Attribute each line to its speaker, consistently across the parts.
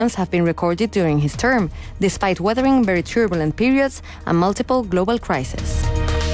Speaker 1: have been recorded during his term, despite weathering very turbulent periods and multiple global crises.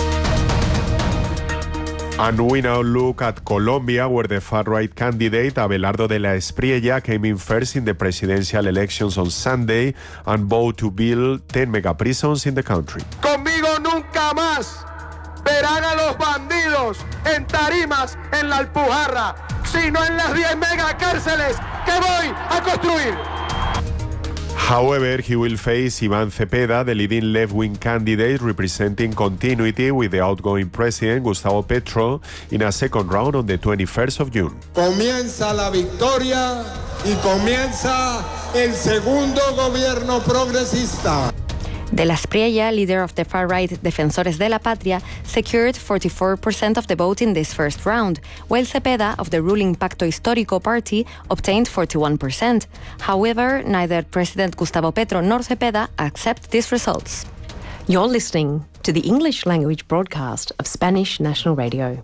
Speaker 2: And we now look at Colombia, where the far-right candidate Abelardo de la Espriella came in first in the presidential elections on Sunday and vowed to build 10 megaprisons in the country.
Speaker 3: Conmigo nunca más verán a los bandidos en tarimas en la Alpujarra, sino en las 10 megacárceles que voy a construir.
Speaker 2: However, he will face Iván Cepeda, the leading left-wing candidate representing continuity with the outgoing president, Gustavo Petro, in a second round on the 21st of June.
Speaker 4: Comienza la victoria y comienza el segundo gobierno progresista.
Speaker 1: De la Espriella, leader of the far-right Defensores de la Patria, secured 44% of the vote in this first round, while Cepeda of the ruling Pacto Histórico party obtained 41%. However, neither President Gustavo Petro nor Cepeda accept these results.
Speaker 5: You're listening to the English language broadcast of Spanish National Radio.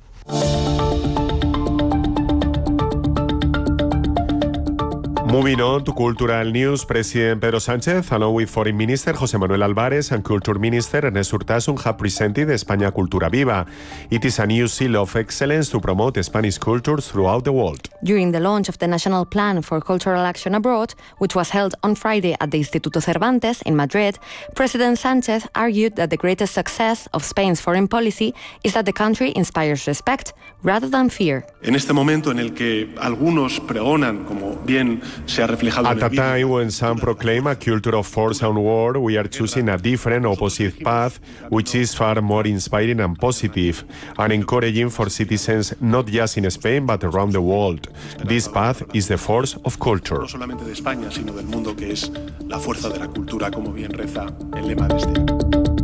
Speaker 2: Moving on to cultural news, President Pedro Sánchez, along with Foreign Minister José Manuel Álvarez and Culture Minister Ernest Urtasun, have presented España Cultura Viva. It is a new seal of excellence to promote Spanish culture throughout the world.
Speaker 1: During the launch of the National Plan for Cultural Action Abroad, which was held on Friday at the Instituto Cervantes in Madrid, President Sánchez argued that the greatest success of Spain's foreign policy is that the country inspires respect rather than fear.
Speaker 6: En este momento en el que algunos pregonan, como bien se ha reflejado
Speaker 2: At a time when some proclaim a culture of force and war, we are choosing a different, opposite path, which is far more inspiring and positive, and encouraging for citizens not just in Spain but around the world. This path is the force of culture.
Speaker 6: no solamente de España, sino del mundo, que es la fuerza de la cultura, como bien reza el lema de este año.